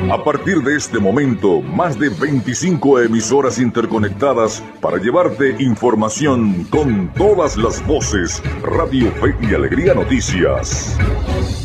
A partir de este momento, más de 25 emisoras interconectadas para llevarte información con todas las voces. Radio Fe y Alegría Noticias.